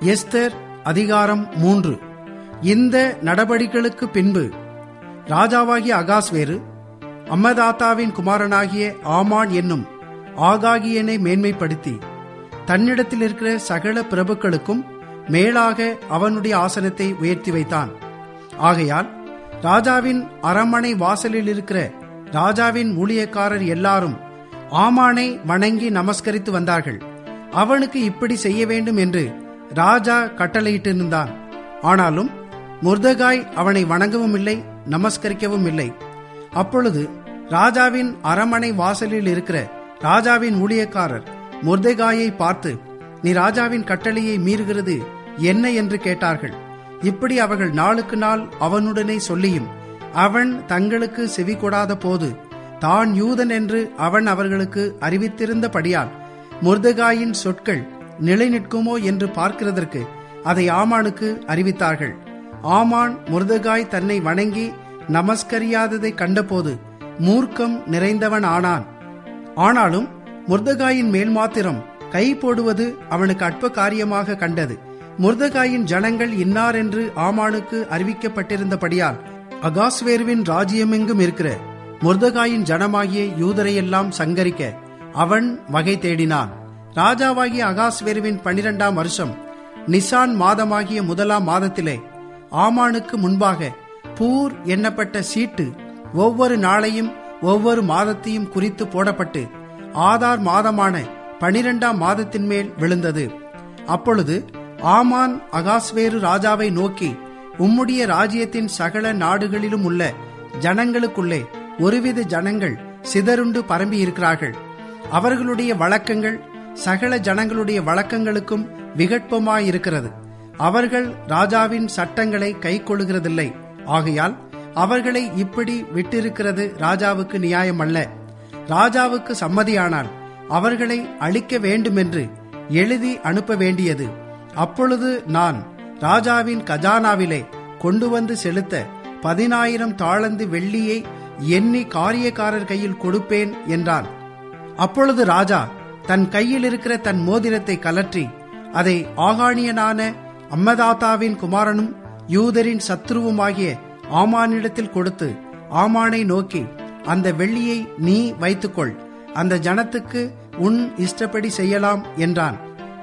Esther அதிகாரம் 3. இந்த நடபடிகளுக்கு பின்பு ராஜாவாகிய அகாஸ்வேரு அம்மதாத்தாவின் குமாரனாகிய ஆமான் என்னும் ஆகாகியனை மேன்மைப்படுத்தி தன்னிடத்தில் இருக்கிற சகல பிரபுக்களுக்கும் மேலாக அவனுடைய ஆசனத்தை உயர்த்தி வைத்தான். ஆகையால் ராஜாவின் அரண்மனை வாசலில் இருக்கிற ராஜாவின் ஊழியக்காரர் எல்லாரும் ஆமானை வணங்கி நமஸ்கரித்து வந்தார்கள். அவனுக்கு இப்படி செய்ய வேண்டும் என்று ராஜா கட்டளையிட்டிருந்தான். ஆனாலும் மொர்தெகாய் அவனை வணங்கவும் இல்லை, நமஸ்கரிக்கவும் இல்லை. அப்பொழுது ராஜாவின் அரண்மனை வாசலில் இருக்கிற ராஜாவின் ஊழியக்காரர் மொர்தெகாயை பார்த்து, நீ ராஜாவின் கட்டளையை மீறுகிறது என்ன என்று கேட்டார்கள். இப்படி அவர்கள் நாளுக்கு நாள் அவனுடனே சொல்லியும் அவன் தங்களுக்கு செவி கொடாத போது தான் யூதன் என்று அவன் அவர்களுக்கு அறிவித்திருந்தபடியால் மொர்தெகாயின் சொற்கள் நிலை நிற்குமோ என்று பார்க்கிறதற்கு அதை ஆமானுக்கு அறிவித்தார்கள். ஆமான் மொர்தெகாய் தன்னை வணங்கி நமஸ்கரியாததை கண்டபோது மூர்க்கம் நிறைந்தவன் ஆனான். ஆனாலும் மொர்தெகாயின் மேல் மாத்திரம் கை போடுவது அவனுக்கு அற்ப காரியமாக கண்டது. மொர்தெகாயின் ஜனங்கள் இன்னார் என்று ஆமானுக்கு அறிவிக்கப்பட்டிருந்தபடியால் அகாஸ்வேருவின் ராஜ்யமெங்கும் இருக்கிற மொர்தெகாயின் ஜனமாகிய யூதரையெல்லாம் சங்கரிக்க அவன் வகை தேடினான். ராஜாவாகிய அகாஸ்வேருவின் 12ஆம் வருஷம் நிசான் மாதமாகிய 1ஆம் மாதத்திலே ஆமானுக்கு முன்பாக பூர் எண்ணப்பட்ட சீட்டு ஒவ்வொரு நாளையும் ஒவ்வொரு மாதத்தையும் குறித்து போடப்பட்டு ஆதார் மாதமான 12ஆம் மாதத்தின் மேல் விழுந்தது. அப்பொழுது ஆமான் அகாஸ்வேரு ராஜாவை நோக்கி, உம்முடைய ராஜ்யத்தின் சகல நாடுகளிலும் உள்ள ஜனங்களுக்குள்ளே ஒருவித ஜனங்கள் சிதறுண்டு பரம்பி இருக்கிறார்கள். அவர்களுடைய வழக்கங்கள் சகல ஜனங்களுடைய வழக்கங்களுக்கும் விகற்பமாயிருக்கிறது. அவர்கள் ராஜாவின் சட்டங்களை கை கொள்ளுகிறதில்லை. ஆகையால் அவர்களை இப்படி விட்டிருக்கிறது ராஜாவுக்கு நியாயமல்ல. ராஜாவுக்கு சம்மதியானால் அவர்களை அழிக்க வேண்டுமென்று எழுதி அனுப்ப வேண்டியது. அப்பொழுது நான் ராஜாவின் கஜானாவிலே கொண்டு வந்து செலுத்த 10,000 தாலந்து வெள்ளியை எண்ணி காரியக்காரர் கையில் கொடுப்பேன் என்றான். அப்பொழுது ராஜா தன் கையில் இருக்கிற தன் மோதிரத்தை கலற்றி அதை ஆகாணியனான அம்மதாத்தாவின் குமாரனும் யூதரின் சத்ருவுமாகிய ஆமானிடத்தில் கொடுத்து ஆமானை நோக்கி, அந்த வெள்ளியை நீ வைத்துக்கொள், அந்த ஜனத்துக்கு உன் இஷ்டப்படி செய்யலாம் என்றான்.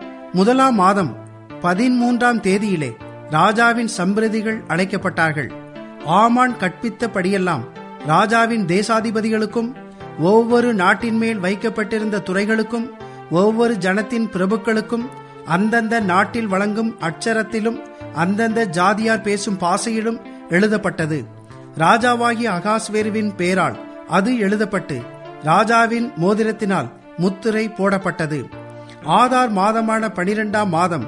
1ஆம் மாதம் 13ஆம் தேதியிலே ராஜாவின் சம்பிரதிகள் அழைக்கப்பட்டார்கள். ஆமான் கற்பித்தபடியெல்லாம் ராஜாவின் தேசாதிபதிகளுக்கும் ஒவ்வொரு நாட்டின் மேல் வைக்கப்பட்டிருந்த துறைகளுக்கும் ஒவ்வொரு ஜனத்தின் பிரபுக்களுக்கும் அந்தந்த நாட்டில் வழங்கும் அட்சரத்திலும் அந்தந்த ஜாதியார் பேசும் பாசையிலும் எழுதப்பட்டது. ராஜாவாகிய அகாஸ்வேருவின் பேரால் அது எழுதப்பட்டு ராஜாவின் மோதிரத்தினால் முத்திரை போடப்பட்டது. ஆதார் மாதமான 12ஆம் மாதம்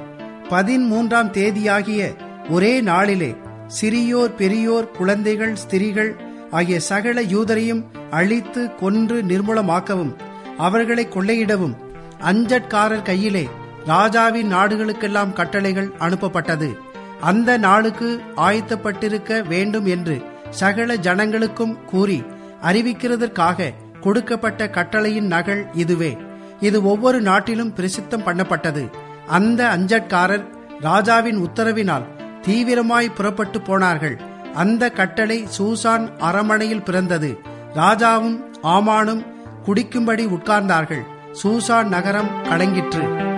13ஆம் தேதியாகிய ஒரே நாளிலே சிறியோர் பெரியோர் குழந்தைகள் ஸ்திரீகள் ஆகிய சகல யூதரையும் அழித்து கொன்று நிர்மூலமாக்கவும் அவர்களை கொள்ளையிடவும் அஞ்சற்காரர் கையிலே ராஜாவின் நாடுகளுக்கெல்லாம் கட்டளைகள் அனுப்பப்பட்டது. அந்த நாளுக்கு ஆயத்தப்பட்டிருக்க வேண்டும் என்று சகல ஜனங்களுக்கும் கூறி அறிவிக்கிறதற்காக கொடுக்கப்பட்ட கட்டளையின் நகல் இதுவே. இது ஒவ்வொரு நாட்டிலும் பிரசித்தம் பண்ணப்பட்டது. அந்த அஞ்சற்காரர் ராஜாவின் உத்தரவினால் தீவிரமாய் புறப்பட்டு போனார்கள். அந்த கட்டளை சூசான் அரண்மனையில் பிறந்தது. ராஜாவும் ஆமானும் குடிக்கும்படி உட்கார்ந்தார்கள். சூசான் நகரம் கலங்கிற்று.